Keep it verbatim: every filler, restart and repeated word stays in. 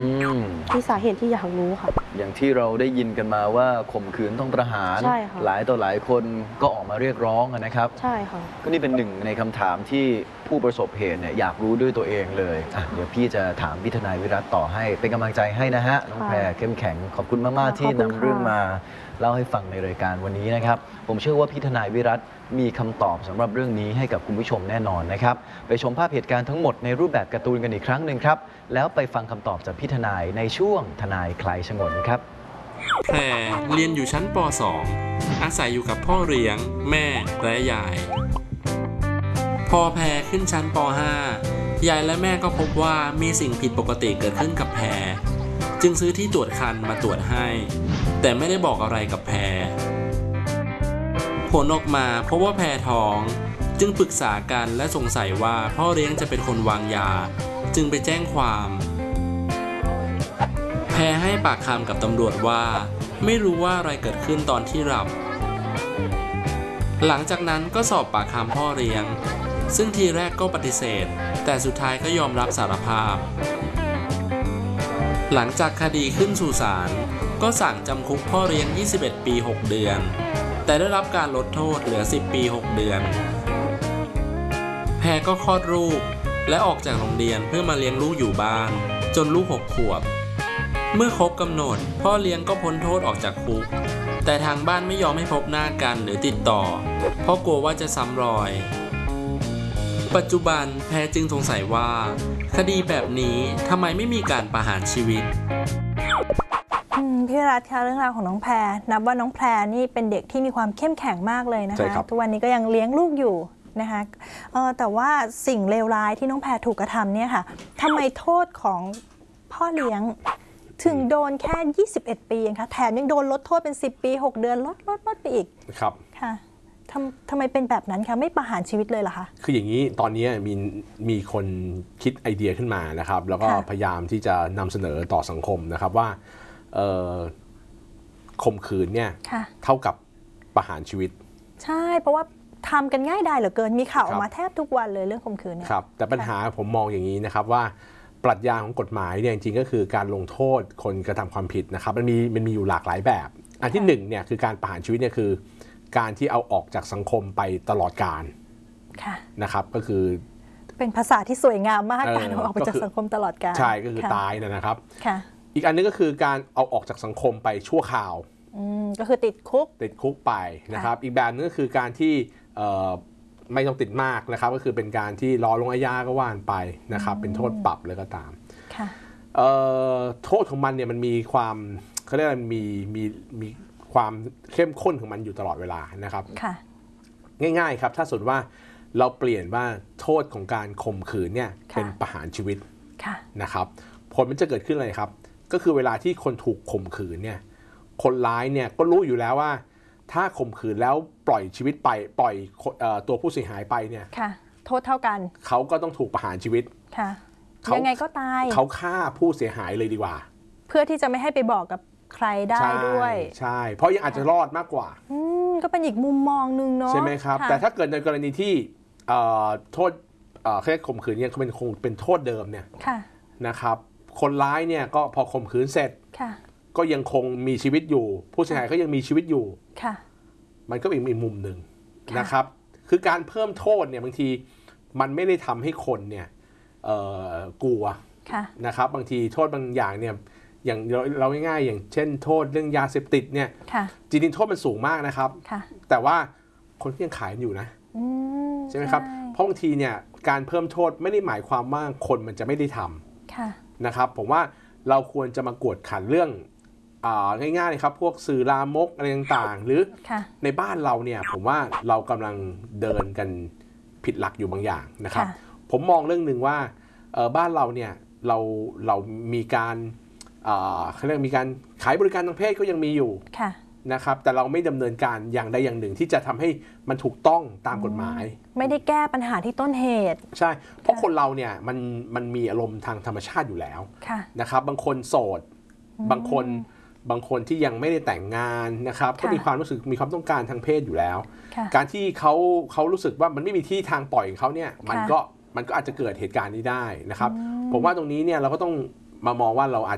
ที่สาเหตุที่อยากรู้ค่ะอย่างที่เราได้ยินกันมาว่าข่มขืนต้องประหารใช่ค่ะหลายต่อหลายคนก็ออกมาเรียกร้องนะครับใช่ค่ะก็นี่เป็นหนึ่งในคำถามที่ผู้ประสบเหตุเนี่ยอยากรู้ด้วยตัวเองเลยอ่ะเดี๋ยวพี่จะถามพี่ทนายวิรัตต่อให้เป็นกำลังใจให้นะฮะน้องแพรเข้มแข็งขอบคุณมากๆที่นำเรื่องมาเล่าให้ฟังในรายการวันนี้นะครับผมเชื่อว่าพี่ทนายวิรัตมีคำตอบสำหรับเรื่องนี้ให้กับคุณผู้ชมแน่นอนนะครับไปชมภาพเหตุการณ์ทั้งหมดในรูปแบบการ์ตูนกันอีกครั้งหนึ่งครับแล้วไปฟังคำตอบจากพี่ทนายในช่วงทนายคลายฉงนครับแพรเรียนอยู่ชั้นป สอง อาศัยอยู่กับพ่อเลี้ยงแม่และยายพอแพรขึ้นชั้นป ห้า ยายและแม่ก็พบว่ามีสิ่งผิดปกติเกิดขึ้นกับแพรจึงซื้อที่ตรวจครรภ์มาตรวจให้แต่ไม่ได้บอกอะไรกับแพรผลออกมาพบว่าแพรท้องจึงปรึกษากันและสงสัยว่าพ่อเลี้ยงจะเป็นคนวางยาจึงไปแจ้งความแพรให้ปากคำกับตำรวจว่าไม่รู้ว่าอะไรเกิดขึ้นตอนที่หลับหลังจากนั้นก็สอบปากคำพ่อเลี้ยงซึ่งทีแรกก็ปฏิเสธแต่สุดท้ายก็ยอมรับสารภาพหลังจากคดีขึ้นสู่ศาลก็สั่งจำคุกพ่อเลี้ยงยี่สิบเอ็ดปีหกเดือนแต่ได้รับการลดโทษเหลือสิบปีหกเดือนแพรก็คลอดลูกและออกจากโรงเรียนเพื่อมาเลี้ยงลูกอยู่บ้านจนลูกหกขวบเมื่อครบกำหนดพ่อเลี้ยงก็พ้นโทษออกจากคุกแต่ทางบ้านไม่ยอมให้พบหน้ากันหรือติดต่อเพราะกลัวว่าจะซ้ำรอยปัจจุบันแพรจึงสงสัยว่าคดีแบบนี้ทำไมไม่มีการประหารชีวิตพี่รัฐคะเรื่องราวของน้องแพรนับว่าน้องแพรนี่เป็นเด็กที่มีความเข้มแข็งมากเลยนะคะทุกวันนี้ก็ยังเลี้ยงลูกอยู่นะคะแต่ว่าสิ่งเลวร้ายที่น้องแพรถูกกระทำเนี่ยค่ะทำไมโทษของพ่อเลี้ยงถึงโดนแค่ยี่สิบเอ็ดปีเองคะแถมยังโดนลดโทษเป็นสิบปีหกเดือนลดลดลดไปอีกครับค่ะทำทำไมเป็นแบบนั้นคะไม่ประหารชีวิตเลยเหรอคะคืออย่างนี้ตอนนี้มีมีคนคิดไอเดียขึ้นมานะครับแล้วก็พยายามที่จะนำเสนอต่อสังคมนะครับว่าข่มขืนเนี่ยเท่ากับประหารชีวิตใช่เพราะว่าทำกันง่ายดายเหลือเกินมีข่าวออกมาแทบทุกวันเลยเรื่องข่มขืนเนี่ยครับแต่ปัญหาผมมองอย่างนี้นะครับว่าปรัชญาของกฎหมายเนี่ยจริงๆก็คือการลงโทษคนกระทำความผิดนะครับมันมีมันมีอยู่หลากหลายแบบอันที่หนึ่งเนี่ยคือการประหารชีวิตเนี่ยคือการที่เอาออกจากสังคมไปตลอดกาลนะครับก็คือเป็นภาษาที่สวยงามมากการเอาออกไปจากสังคมตลอดกาลใช่ก็คือตายนะครับอีกอันนึงก็คือการเอาออกจากสังคมไปชั่วคราวก็คือติดคุกติดคุกไปนะครับอีกแบบนึงก็คือการที่ไม่ต้องติดมากนะครับก็คือเป็นการที่รอลงอาญาก็ว่านไปนะครับเป็นโทษปรับเลยก็ตามโทษของมันเนี่ยมันมีความเขาเรียกว่ามีมีมีความเข้มข้นของมันอยู่ตลอดเวลานะครับง่ายๆครับถ้าสมมติว่าเราเปลี่ยนว่าโทษของการข่มขืนเนี่ยเป็นประหารชีวิตนะครับผลมันจะเกิดขึ้นอะไรครับก็คือเวลาที่คนถูกข่มขืนเนี่ยคนร้ายเนี่ยก็รู้อยู่แล้วว่าถ้าข่มขืนแล้วปล่อยชีวิตไปปล่อยตัวผู้เสียหายไปเนี่ยโทษเท่ากันเขาก็ต้องถูกประหารชีวิตยังไงก็ตายเขาฆ่าผู้เสียหายเลยดีกว่าเพื่อที่จะไม่ให้ไปบอกกับใครได้ด้วยใช่เพราะยังอาจจะรอดมากกว่าอืมก็เป็นอีกมุมมองนึงเนาะใช่ไหมครับแต่ถ้าเกิดในกรณีที่โทษแค่ข่มขืนเนี่ยเขาเป็นคงเป็นโทษเดิมเนี่ยนะครับคนร้ายเนี่ยก็พอข่มขืนเสร็จก็ยังคงมีชีวิตอยู่ผู้เสียหายก็ยังมีชีวิตอยู่มันก็เป็นอีกมุมหนึ่งนะครับคือการเพิ่มโทษเนี่ยบางทีมันไม่ได้ทำให้คนเนี่ยกลัวนะครับบางทีโทษบางอย่างเนี่ยอย่างเราง่ายๆอย่างเช่นโทษเรื่องยาเสพติดเนี่ยจริงๆโทษมันสูงมากนะครับแต่ว่าคนก็ยังขายอยู่นะใช่ไหมครับเพราะบางทีเนี่ยการเพิ่มโทษไม่ได้หมายความว่าคนมันจะไม่ได้ทำนะครับผมว่าเราควรจะมากวดขันเรื่องง่ายๆเลยครับพวกสื่อลามกอะไรต่างๆหรือในบ้านเราเนี่ยผมว่าเรากำลังเดินกันผิดหลักอยู่บางอย่างนะครับผมมองเรื่องหนึ่งว่าบ้านเราเนี่ยเราเรามีการเขาเรียกมีการขายบริการทางเพศก็ยังมีอยู่นะครับแต่เราไม่ดำเนินการอย่างใดอย่างหนึ่งที่จะทำให้มันถูกต้องตามกฎหมายไม่ได้แก้ปัญหาที่ต้นเหตุใช่เพราะคนเราเนี่ยมันมันมีอารมณ์ทางธรรมชาติอยู่แล้วนะครับบางคนโสดบางคนบางคนที่ยังไม่ได้แต่งงานนะครับก็มีความรู้สึกมีความต้องการทางเพศอยู่แล้วการที่เขาเขารู้สึกว่ามันไม่มีที่ทางปล่อยของเขาเนี่ยมันก็มันก็อาจจะเกิดเหตุการณ์นี้ได้นะครับผมว่าตรงนี้เนี่ยเราก็ต้องมามองว่าเราอาจ